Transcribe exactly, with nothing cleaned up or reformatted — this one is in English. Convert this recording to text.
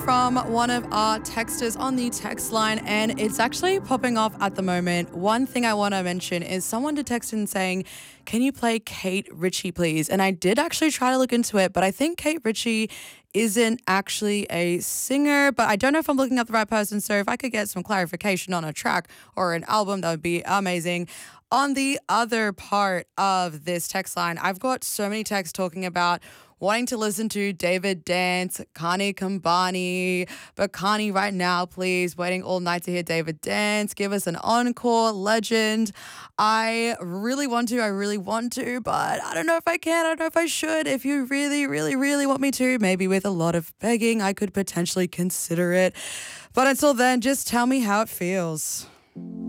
from one of our texters on the text line, and it's actually popping off at the moment. One thing I want to mention is someone did text in saying, can you play Kate Ritchie, please? And I did actually try to look into it, but I think Kate Ritchie isn't actually a singer, but I don't know if I'm looking at the right person. So if I could get some clarification on a track or an album, that would be amazing. On the other part of this text line, I've got so many texts talking about wanting to listen to David Dance, Kani Kambani, but Kani right now, please, waiting all night to hear David Dance. Give us an encore, legend. I really want to, I really want to, but I don't know if I can, I don't know if I should. If you really, really, really want me to, maybe with a lot of begging, I could potentially consider it. But until then, just tell me how it feels.